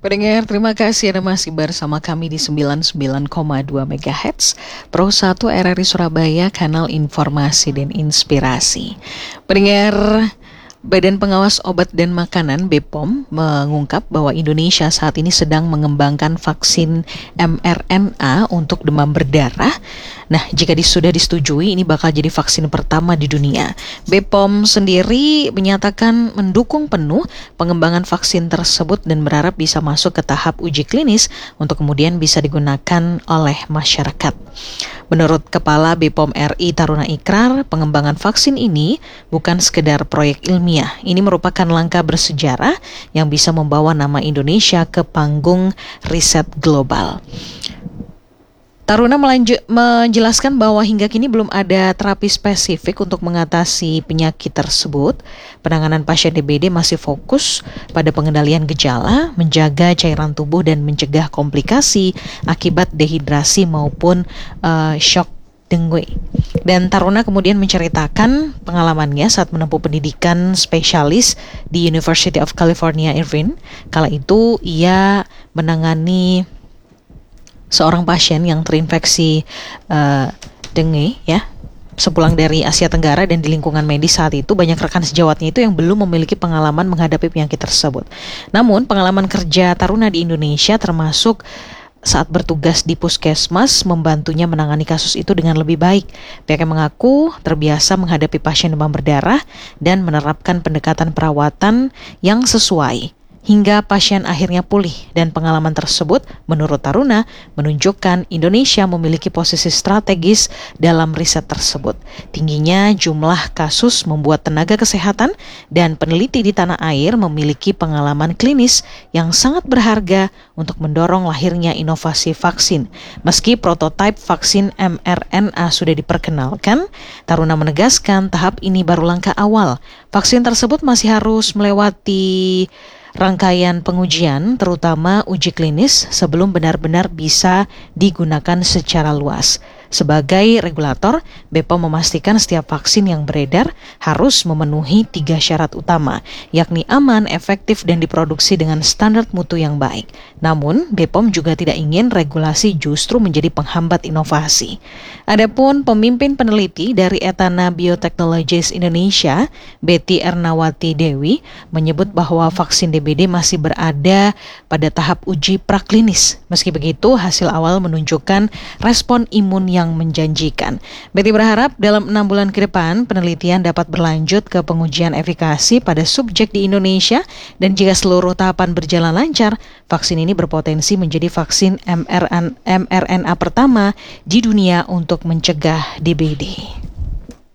Pendengar, terima kasih Anda masih bersama kami di 99,2 MHz Pro 1 RRI Surabaya, kanal informasi dan inspirasi. Pendengar, Badan Pengawas Obat dan Makanan (BPOM) mengungkap bahwa Indonesia saat ini sedang mengembangkan vaksin mRNA untuk demam berdarah. Nah, jika sudah disetujui, ini bakal jadi vaksin pertama di dunia. BPOM sendiri menyatakan mendukung penuh pengembangan vaksin tersebut dan berharap bisa masuk ke tahap uji klinis untuk kemudian bisa digunakan oleh masyarakat. Menurut Kepala BPOM RI Taruna Ikrar, pengembangan vaksin ini bukan sekedar proyek ilmiah. Ini merupakan langkah bersejarah yang bisa membawa nama Indonesia ke panggung riset global. Taruna menjelaskan bahwa hingga kini belum ada terapi spesifik untuk mengatasi penyakit tersebut. Penanganan pasien DBD masih fokus pada pengendalian gejala, menjaga cairan tubuh dan mencegah komplikasi akibat dehidrasi maupun shock dengue. Dan Taruna kemudian menceritakan pengalamannya saat menempuh pendidikan spesialis di University of California, Irvine. Kala itu ia menangani seorang pasien yang terinfeksi dengue ya. Sepulang dari Asia Tenggara dan di lingkungan medis saat itu, banyak rekan sejawatnya itu yang belum memiliki pengalaman menghadapi penyakit tersebut. Namun pengalaman kerja Taruna di Indonesia termasuk saat bertugas di puskesmas membantunya menangani kasus itu dengan lebih baik. Pihaknya mengaku terbiasa menghadapi pasien demam berdarah dan menerapkan pendekatan perawatan yang sesuai hingga pasien akhirnya pulih, dan pengalaman tersebut menurut Taruna menunjukkan Indonesia memiliki posisi strategis dalam riset tersebut. Tingginya jumlah kasus membuat tenaga kesehatan dan peneliti di tanah air memiliki pengalaman klinis yang sangat berharga untuk mendorong lahirnya inovasi vaksin. Meski prototipe vaksin mRNA sudah diperkenalkan, Taruna menegaskan tahap ini baru langkah awal. Vaksin tersebut masih harus melewati rangkaian pengujian, terutama uji klinis, sebelum benar-benar bisa digunakan secara luas. Sebagai regulator, BPOM memastikan setiap vaksin yang beredar harus memenuhi 3 syarat utama, yakni aman, efektif, dan diproduksi dengan standar mutu yang baik. Namun, BPOM juga tidak ingin regulasi justru menjadi penghambat inovasi. Adapun pemimpin peneliti dari Etana Biotechnologies Indonesia, Betty Ernawati Dewi, menyebut bahwa vaksin DBD masih berada pada tahap uji praklinis. Meski begitu, hasil awal menunjukkan respon imun yang menjanjikan. Betty berharap dalam 6 bulan ke depan, penelitian dapat berlanjut ke pengujian efikasi pada subjek di Indonesia, dan jika seluruh tahapan berjalan lancar, vaksin ini berpotensi menjadi vaksin mRNA pertama di dunia untuk mencegah DBD.